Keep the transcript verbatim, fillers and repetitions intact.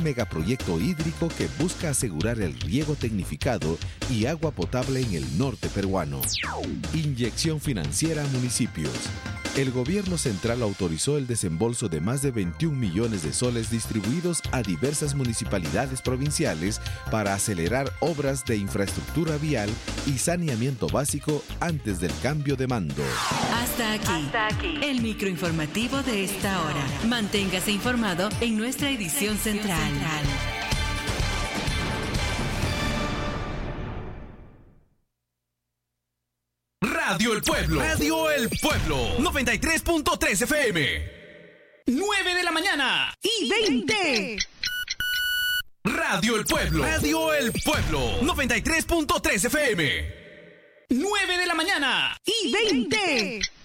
megaproyecto hídrico que busca asegurar el riego tecnificado y agua potable en el norte peruano. Inyección financiera a municipios. El gobierno central autorizó el desembolso de más de veintiún millones de soles distribuidos a diversas municipalidades provinciales para acelerar obras de infraestructura vial y saneamiento básico antes del cambio de mando. Hasta aquí, Hasta aquí. el microinformativo de esta hora. Manténgase informado en nuestra edición central. central. Radio El Pueblo. Radio El Pueblo. noventa y tres punto tres F M. nueve de la mañana. Y veinte. Radio El Pueblo. Radio El Pueblo. noventa y tres punto tres F M. nueve de la mañana. Y veinte.